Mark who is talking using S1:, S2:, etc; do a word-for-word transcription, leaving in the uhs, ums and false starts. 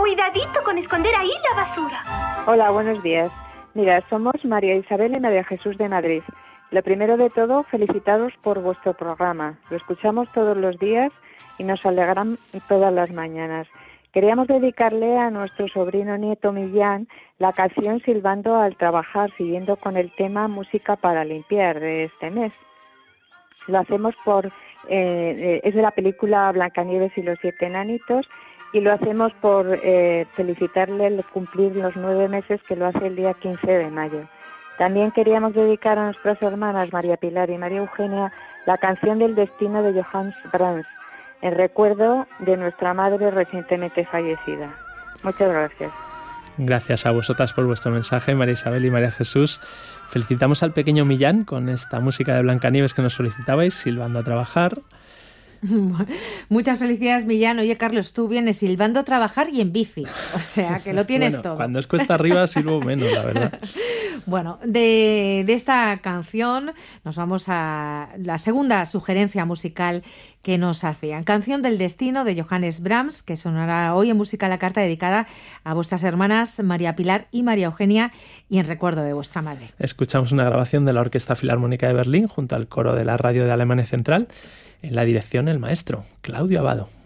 S1: Cuidadito con esconder ahí la basura.
S2: Hola, buenos días. Mira, somos María Isabel y María Jesús de Madrid. Lo primero de todo, felicitaros por vuestro programa. Lo escuchamos todos los días y nos alegran todas las mañanas. Queríamos dedicarle a nuestro sobrino nieto Millán la canción Silbando al trabajar, siguiendo con el tema Música para limpiar de este mes. Lo hacemos por, eh, es de la película Blancanieves y los siete enanitos, y lo hacemos por eh, felicitarle el cumplir los nueve meses, que lo hace el día quince de mayo. También queríamos dedicar a nuestras hermanas María Pilar y María Eugenia la canción del destino de Johannes Brahms, en recuerdo de nuestra madre recientemente fallecida. Muchas gracias.
S3: Gracias a vosotras por vuestro mensaje, María Isabel y María Jesús. Felicitamos al pequeño Millán con esta música de Blancanieves que nos solicitabais, Silbando a trabajar.
S4: Muchas felicidades, Millán. Oye, Carlos, tú vienes silbando a trabajar y en bici, o sea que lo tienes
S3: bueno,
S4: todo.
S3: Cuando es cuesta arriba silbo menos, la verdad.
S4: Bueno, de, de esta canción nos vamos a la segunda sugerencia musical que nos hacían. Canción del destino de Johannes Brahms, que sonará hoy en Música a la Carta, dedicada a vuestras hermanas María Pilar y María Eugenia y en recuerdo de vuestra madre.
S3: Escuchamos una grabación de la Orquesta Filarmónica de Berlín junto al coro de la radio de Alemania Central. En la dirección, el maestro Claudio Abado.